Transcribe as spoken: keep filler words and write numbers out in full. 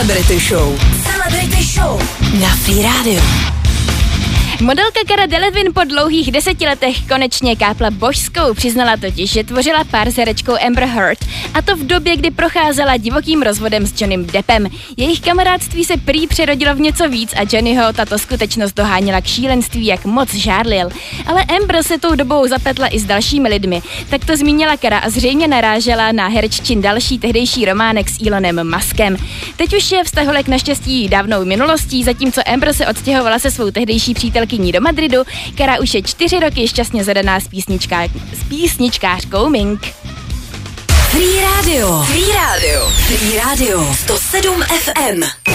Celebrity Show. Celebrity Show na Free Radio. Modelka Cara Delevingne po dlouhých deseti letech konečně kápla božskou, přiznala totiž, že tvořila pár s herečkou Amber Heard, a to v době, kdy procházela divokým rozvodem s Johnnym Deppem. Jejich kamarádství se prý přerodilo v něco víc a Johnnyho tato skutečnost doháněla k šílenství, jak moc žárlil. Ale Amber se tou dobou zapletla i s dalšími lidmi. Tak to zmínila Cara a zřejmě narážela na hereččin další tehdejší románek s Elonem Muskem. Teď už je vztahulek naštěstí dávnou minulostí, zatímco Amber se odstěhovala se svou tehdejší přítelkyní do Madridu. Cara už je čtyři roky šťastně zadaná s, písničká, s písničkářkou Mink. Free Radio. Free Radio. Free Radio. sto sedm F M.